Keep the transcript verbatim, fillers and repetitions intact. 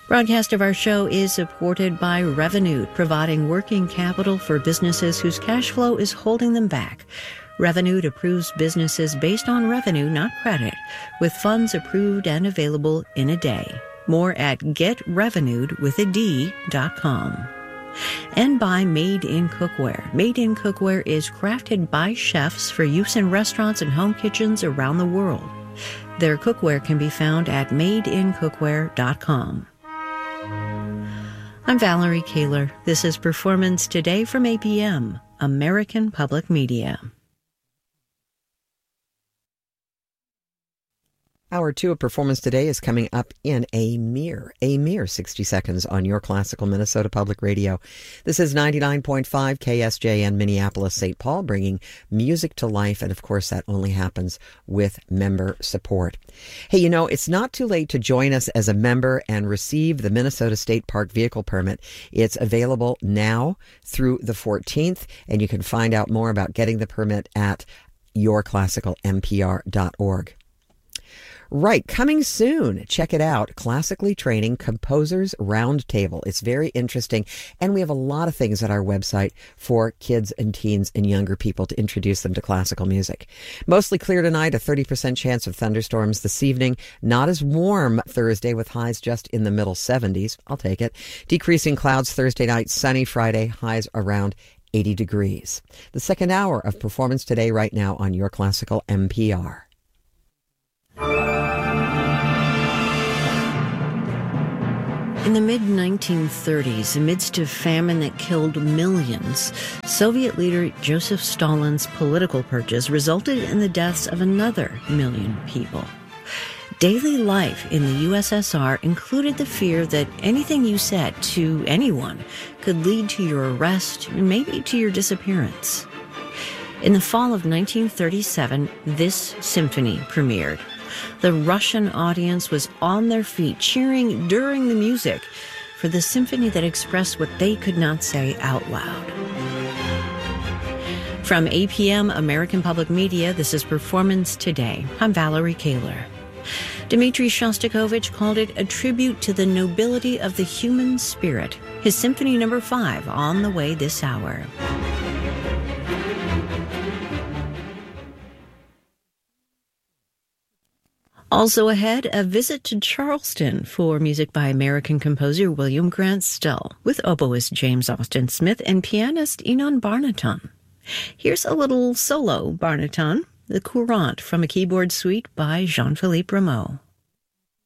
Broadcast of our show is supported by Revolut, providing working capital for businesses whose cash flow is holding them back. Revolut approves businesses based on revenue, not credit, with funds approved and available in a day. More at get revenued with a D dot com. And by Made in Cookware. Made in Cookware is crafted by chefs for use in restaurants and home kitchens around the world. Their cookware can be found at made in cookware dot com. I'm Valerie Kaler. This is Performance Today from A P M, American Public Media. Hour two of Performance Today is coming up in a mere, a mere sixty seconds on your classical Minnesota Public Radio. This is ninety-nine point five K S J N Minneapolis, Saint Paul, bringing music to life. And of course, that only happens with member support. Hey, you know, it's not too late to join us as a member and receive the Minnesota State Park Vehicle Permit. It's available now through the fourteenth, and you can find out more about getting the permit at your classical M P R dot org. Right, coming soon. Check it out. Classically Training Composers Roundtable. It's very interesting, and we have a lot of things at our website for kids and teens and younger people to introduce them to classical music. Mostly clear tonight, a thirty percent chance of thunderstorms this evening. Not as warm Thursday with highs just in the middle seventies. I'll take it. Decreasing clouds Thursday night, sunny Friday, highs around eighty degrees. The second hour of Performance Today right now on your classical M P R. In the mid nineteen thirties, amidst a famine that killed millions, Soviet leader Joseph Stalin's political purges resulted in the deaths of another million people. Daily life in the U S S R included the fear that anything you said to anyone could lead to your arrest and maybe to your disappearance. In the fall of nineteen thirty-seven, this symphony premiered. The Russian audience was on their feet, cheering during the music for the symphony that expressed what they could not say out loud. From A P M, American Public Media, this is Performance Today. I'm Valerie Kaler. Dmitri Shostakovich called it a tribute to the nobility of the human spirit. His Symphony Number Five on the way this hour. Also ahead, a visit to Charleston for music by American composer William Grant Still, with oboist James Austin Smith and pianist Enon Barnaton. Here's a little solo Barnaton, the Courante from a keyboard suite by Jean-Philippe Rameau.